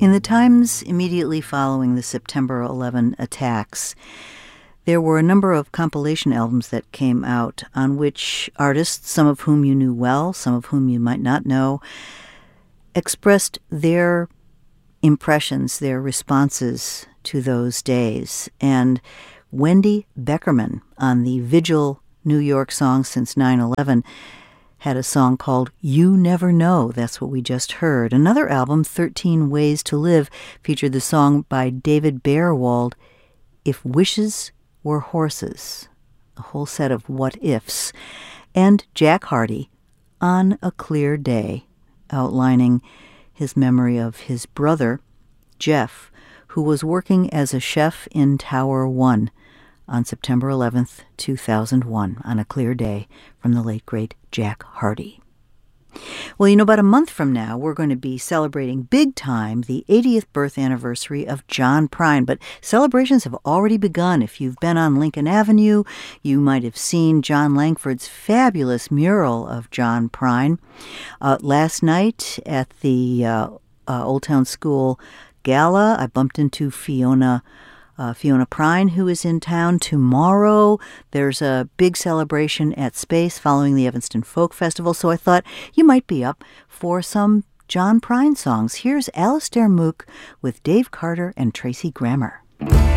In the times immediately following the September 11 attacks, there were a number of compilation albums that came out on which artists, some of whom you knew well, some of whom you might not know, expressed their impressions, their responses to those days. And Wendy Beckerman on the Vigil New York Songs Since 9/11 had a song called You Never Know. That's what we just heard. Another album, 13 Ways to Live, featured the song by David Bearwald, If Wishes Were Horses, a whole set of what ifs. And Jack Hardy, On a Clear Day, outlining his memory of his brother, Jeff, who was working as a chef in Tower 1 on September 11th, 2001, on a clear day, from the late, great Jack Hardy. Well, about a month from now, we're going to be celebrating big time the 80th birth anniversary of John Prine, but celebrations have already begun. If you've been on Lincoln Avenue, you might have seen John Langford's fabulous mural of John Prine. Last night at the Old Town School Gala, I bumped into Fiona Prine, who is in town. Tomorrow, there's a big celebration at Space following the Evanston Folk Festival, so I thought you might be up for some John Prine songs. Here's Alastair Moock with Dave Carter and Tracy Grammer.